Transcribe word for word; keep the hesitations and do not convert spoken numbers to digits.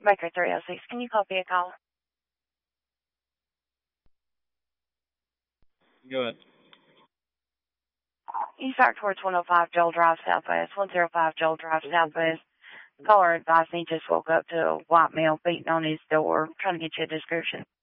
Baker three oh six, can you copy a call? Go ahead. East Arc towards one oh five Joel Drive Southwest, one oh five Joel Drive Southwest. Caller advised me just woke up to a white male beating on his door, trying to get you a description.